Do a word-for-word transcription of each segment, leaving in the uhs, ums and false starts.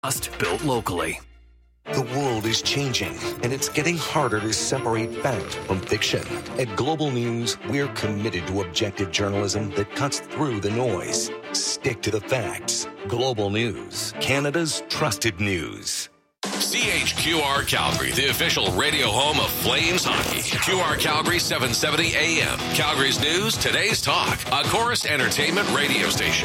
Built locally. The world is changing, and it's getting harder to separate fact from fiction. At Global News, we're committed to objective journalism that cuts through the noise. Stick to the facts. Global News, Canada's trusted news. C H Q R Calgary, the official radio home of Flames hockey. Q R Calgary, seven seventy A M. Calgary's news, today's talk. A Chorus Entertainment radio station.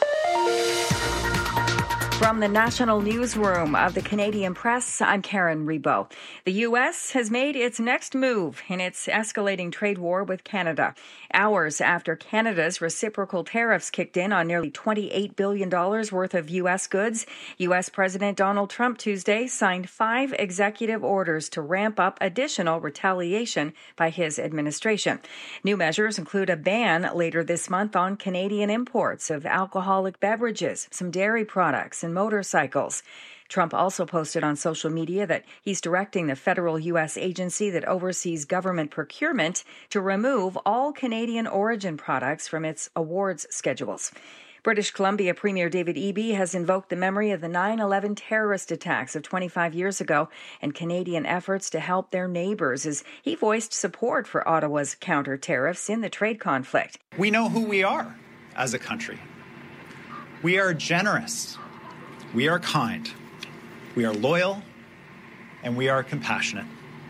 From the National Newsroom of the Canadian Press, I'm Karen Rebo. The U S has made its next move in its escalating trade war with Canada. Hours after Canada's reciprocal tariffs kicked in on nearly twenty-eight billion dollars worth of U S goods, U S President Donald Trump Tuesday signed five executive orders to ramp up additional retaliation by his administration. New measures include a ban later this month on Canadian imports of alcoholic beverages, some dairy products, and motorcycles. Trump also posted on social media that he's directing the federal U S agency that oversees government procurement to remove all Canadian origin products from its awards schedules. British Columbia Premier David Eby has invoked the memory of the nine eleven terrorist attacks of twenty-five years ago and Canadian efforts to help their neighbors as he voiced support for Ottawa's counter-tariffs in the trade conflict. We know who we are as a country. We are generous. We are kind, we are loyal, and we are compassionate.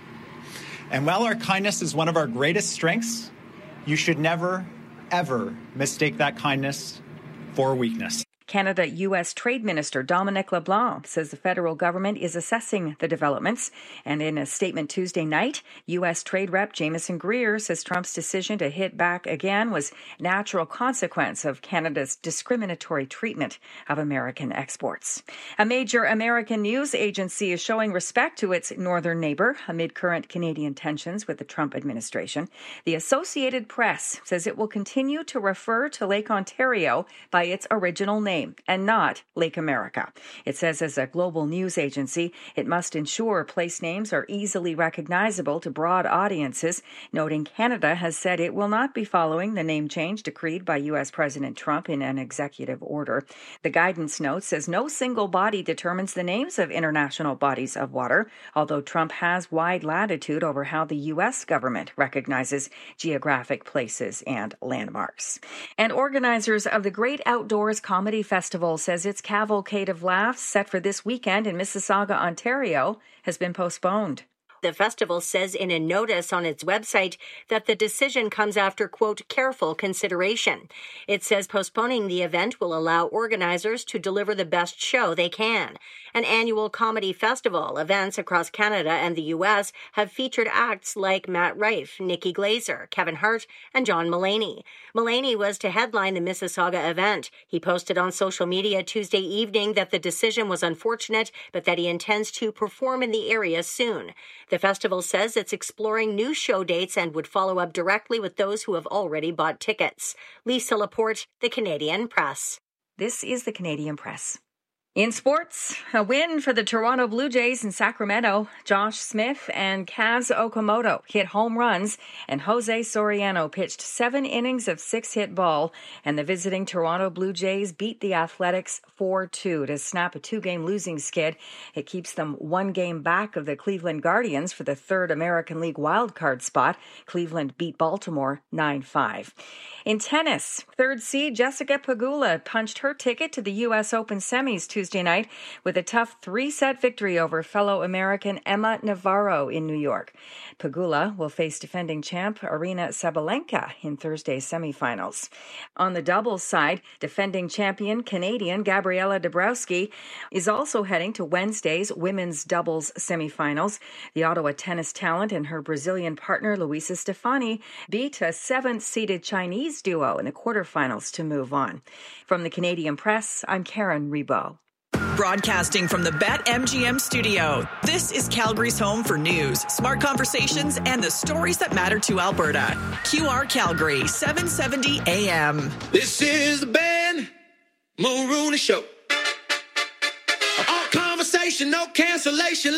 And while our kindness is one of our greatest strengths, you should never, ever mistake that kindness for weakness. Canada U S Trade Minister Dominic LeBlanc says the federal government is assessing the developments. And in a statement Tuesday night, U S Trade Rep Jameson Greer says Trump's decision to hit back again was a natural consequence of Canada's discriminatory treatment of American exports. A major American news agency is showing respect to its northern neighbor amid current Canadian tensions with the Trump administration. The Associated Press says it will continue to refer to Lake Ontario by its original name and not Lake America. It says as a global news agency, it must ensure place names are easily recognizable to broad audiences, noting Canada has said it will not be following the name change decreed by U S President Trump in an executive order. The guidance note says no single body determines the names of international bodies of water, although Trump has wide latitude over how the U S government recognizes geographic places and landmarks. And organizers of the Great Outdoors Comedy Festival says its cavalcade of laughs set for this weekend in Mississauga, Ontario, has been postponed. The festival says in a notice on its website that the decision comes after, quote, careful consideration. It says postponing the event will allow organizers to deliver the best show they can. An annual comedy festival, events across Canada and the U S have featured acts like Matt Rife, Nikki Glazer, Kevin Hart, and John Mulaney. Mulaney was to headline the Mississauga event. He posted on social media Tuesday evening that the decision was unfortunate, but that he intends to perform in the area soon. The festival says it's exploring new show dates and would follow up directly with those who have already bought tickets. Lisa Laporte, The Canadian Press. This is The Canadian Press. In sports, a win for the Toronto Blue Jays in Sacramento. Josh Smith and Kaz Okamoto hit home runs, and Jose Soriano pitched seven innings of six-hit ball, and the visiting Toronto Blue Jays beat the Athletics four two to snap a two-game losing skid. It keeps them one game back of the Cleveland Guardians for the third American League wildcard spot. Cleveland beat Baltimore nine five. In tennis, third seed Jessica Pegula punched her ticket to the U S Open semis Tuesday night with a tough three-set victory over fellow American Emma Navarro in New York. Pegula will face defending champ Aryna Sabalenka in Thursday's semifinals. On the doubles side, defending champion Canadian Gabriela Dabrowski is also heading to Wednesday's women's doubles semifinals. The Ottawa tennis talent and her Brazilian partner Luisa Stefani beat a seventh-seeded Chinese duo in the quarterfinals to move on. From the Canadian Press, I'm Karen Rebo. Broadcasting from the BetMGM studio, this is Calgary's home for news, smart conversations, and the stories that matter to Alberta. Q R Calgary, seven seventy A M. This is the Ben Mulrooney Show. All conversation, no cancellation.